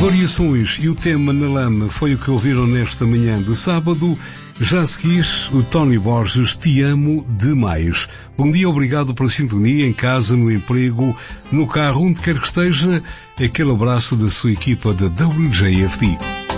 Variações e o tema Na Lama foi o que ouviram nesta manhã de sábado. Já a seguir, o Tony Borges, Te Amo Demais. Bom dia, obrigado pela sintonia, em casa, no emprego, no carro, onde quer que esteja. Aquele abraço da sua equipa da WJFD.